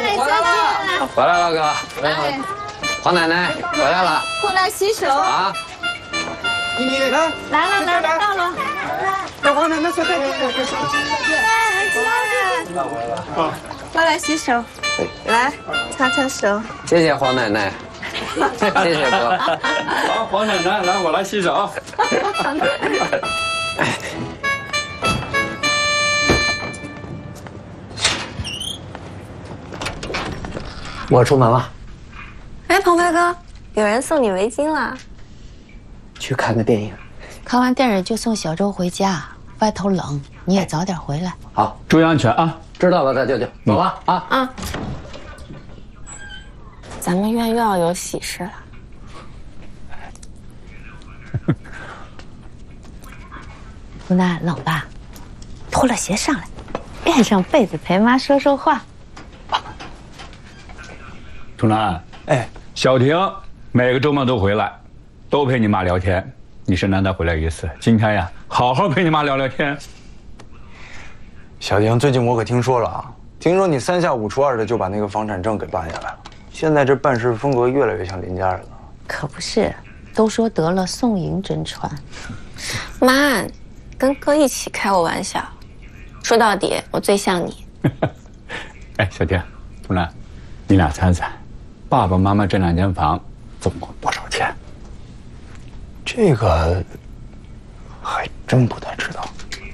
回来了，回来了，哥。哎，黄奶奶回来了， 过来洗手啊！ 你看， 来了，到了。 让黄奶奶快快。 过来洗手，来擦擦手。 谢谢黄奶奶，谢谢哥。 好，黄奶奶，来，我来洗手。 我出门了， 哎，鹏飞哥，有人送你围巾了。 去看个电影。 看完电影就送小周回家，外头冷，你也早点回来。 好， 注意安全啊！ 知道了，大舅舅，走了啊。 啊，咱们院又要有喜事了。 湖南冷吧？脱了鞋上来，垫上被子陪妈说说话。 楚南，哎，小婷每个周末都回来，都陪你妈聊天。你是难得回来一次，今天呀，好好陪你妈聊聊天。 小婷，最近我可听说了啊，听说你3下5除2的就把那个房产证给办下来了，现在这办事风格越来越像林家人了。 可不是，都说得了宋颖真传。 妈，跟哥一起开我玩笑，说到底我最像你。 哎，小婷，楚南，你俩猜猜，爸爸妈妈这2间房总共多少钱？ 这个还真不太知道。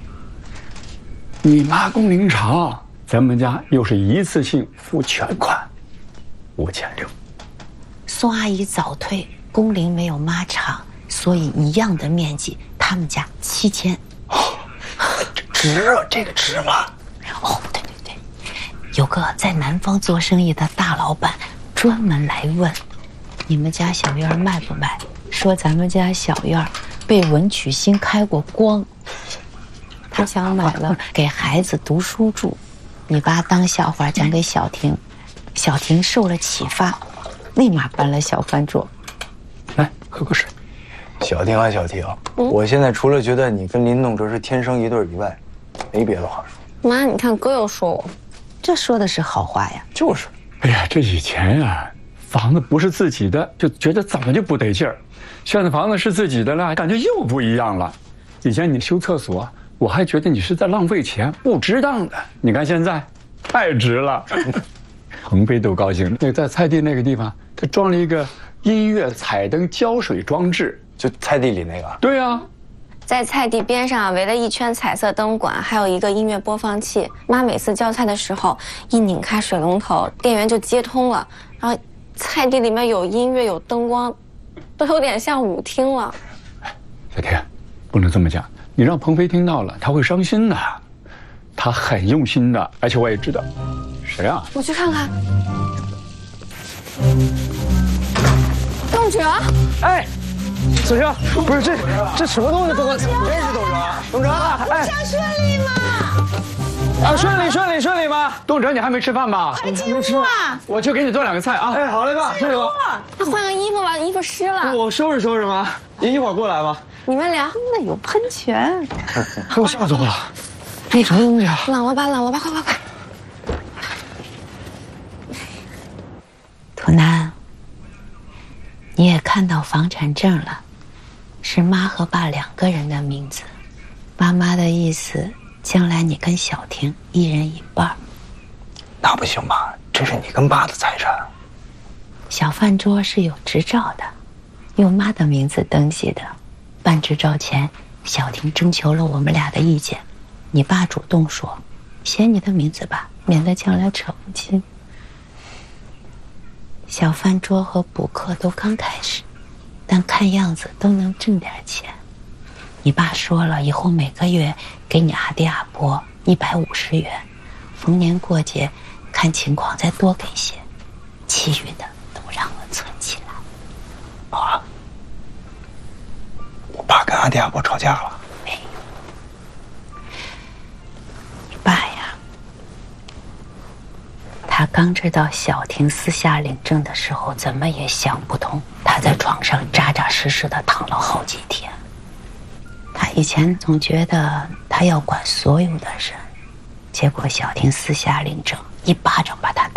你妈工龄长，咱们家又是一次性付全款，5600。 宋阿姨早退，工龄没有妈长，所以一样的面积，他们家7000。 值啊，这个值吗？ 哦，对，有个在南方做生意的大老板专门来问，你们家小院卖不卖？说咱们家小院被文曲星开过光，他想买了给孩子读书住。你爸当笑话讲给小婷，小婷受了启发，立马搬了小饭桌。 来，喝口水。 小婷啊，小婷，我现在除了觉得你跟林栋哲是天生一对以外，没别的话说。 妈，你看哥又说我， 这说的是好话呀。 就是， 哎呀，这以前呀，房子不是自己的，就觉得怎么就不得劲儿。现在房子是自己的了，感觉又不一样了。以前你修厕所，我还觉得你是在浪费钱，不值当的。你看现在，太值了。鹏飞都高兴。那在菜地那个地方，他装了一个音乐彩灯浇水装置， 就菜地里那个。 对啊， 在菜地边上围了一圈彩色灯管，还有一个音乐播放器。妈每次浇菜的时候，一拧开水龙头，电源就接通了，然后菜地里面有音乐有灯光，都有点像舞厅了。 小天，不能这么讲，你让鹏飞听到了，他会伤心的。他很用心的，而且我也知道。谁啊？ 我去看看。栋哲， 哎，子轩，不是这什么东西？真是董哲，哎， 顺利吗？ 啊，顺利吗？ 东哲，你还没吃饭吧？ 还没吃啊！ 我去给你做2个菜啊！ 哎，好嘞，爸，这个他换个衣服吧，衣服湿了。 我收拾吗？您一会儿过来吧。 你们俩那有喷泉， 给我吓着了，这什么东西啊？ 冷了吧，快！ 图南，你也看到房产证了，是妈和爸2个人的名字。爸妈的意思，将来你跟小婷1人1半。 那不行吧？这是你跟爸的财产。 小饭桌是有执照的，用妈的名字登记的。办执照前，小婷征求了我们俩的意见，你爸主动说，写你的名字吧，免得将来扯不清。小饭桌和补课都刚开始，但看样子都能挣点钱。你爸说了，以后每个月给你阿弟阿伯150元，逢年过节看情况再多给些，其余的都让我存起来。 啊，我爸跟阿弟阿伯吵架了？ 没有，你爸呀，他刚知道小婷私下领证的时候，怎么也想不通，他在床上扎扎实实的躺了好几天。他以前总觉得他要管所有的人，结果小婷私下领证，一巴掌把他